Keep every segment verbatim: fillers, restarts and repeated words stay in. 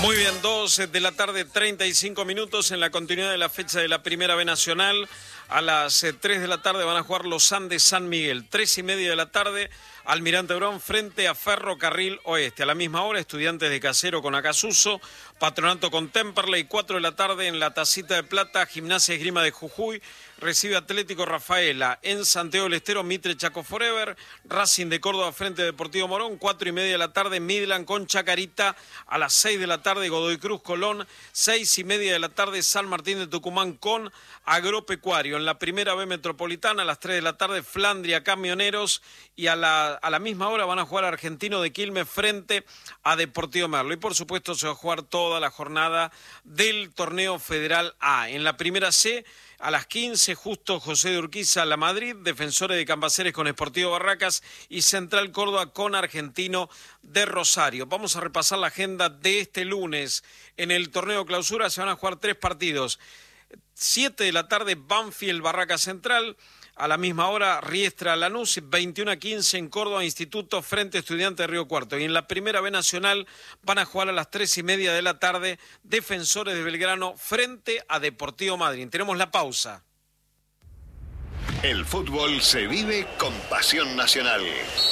Muy bien, dos de la tarde, treinta y cinco minutos en la continuidad de la fecha de la Primera B Nacional. A las tres de la tarde van a jugar los Andes San Miguel. Tres y media de la tarde, Almirante Brown frente a Ferrocarril Oeste. A la misma hora, Estudiantes de Casero con Acasuso, Patronato con Temperley. Cuatro de la tarde en la Tacita de Plata, Gimnasia Esgrima de Jujuy recibe Atlético Rafaela. En Santiago del Estero, Mitre Chaco Forever. Racing de Córdoba frente a Deportivo Morón. Cuatro y media de la tarde, Midland con Chacarita. A las seis de la tarde, Godoy Cruz Colón. Seis y media de la tarde, San Martín de Tucumán con Agropecuario. En la Primera B Metropolitana, a las tres de la tarde, Flandria Camioneros. Y a la, a la misma hora van a jugar Argentino de Quilmes frente a Deportivo Merlo. Y por supuesto se va a jugar toda la jornada del Torneo Federal A. En la Primera C, a las quince, Justo José de Urquiza, La Madrid, Defensores de Cambaceres con Sportivo Barracas y Central Córdoba con Argentino de Rosario. Vamos a repasar la agenda de este lunes. En el Torneo Clausura se van a jugar tres partidos. siete de la tarde, Banfield Barracas Central. A la misma hora, Riestra Lanús, veintiuno a quince en Córdoba, Instituto frente a Estudiantes de Río Cuarto. Y en la Primera B Nacional van a jugar a las tres y media de la tarde, Defensores de Belgrano frente a Deportivo Madryn. Tenemos la pausa. El fútbol se vive con pasión nacional.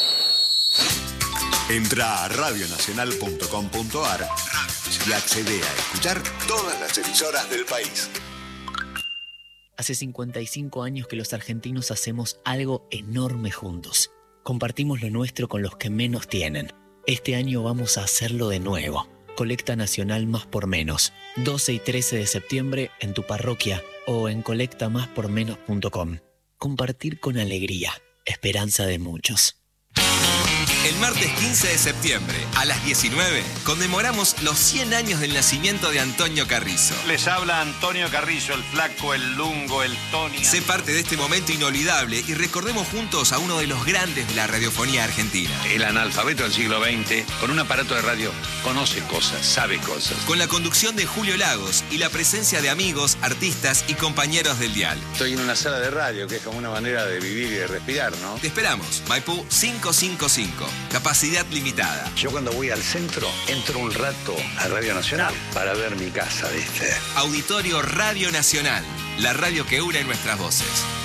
Entra a radio nacional punto com punto a r y accede a escuchar todas las emisoras del país. Hace cincuenta y cinco años que los argentinos hacemos algo enorme juntos. Compartimos lo nuestro con los que menos tienen. Este año vamos a hacerlo de nuevo. Colecta Nacional Más por Menos. doce y trece de septiembre en tu parroquia o en colecta más por menos punto com. Compartir con alegría. Esperanza de muchos. El martes quince de septiembre, a las diecinueve, conmemoramos los cien años del nacimiento de Antonio Carrizo. Les habla Antonio Carrizo, el flaco, el lungo, el Tony. Sé parte de este momento inolvidable y recordemos juntos a uno de los grandes de la radiofonía argentina. El analfabeto del siglo veinte, con un aparato de radio, conoce cosas, sabe cosas. Con la conducción de Julio Lagos y la presencia de amigos, artistas y compañeros del dial. Estoy en una sala de radio, que es como una manera de vivir y de respirar, ¿no? Te esperamos, Maipú quinientos cincuenta y cinco. Capacidad limitada. Yo cuando voy al centro, entro un rato a Radio Nacional para ver mi casa, ¿viste? Auditorio Radio Nacional, la radio que une nuestras voces.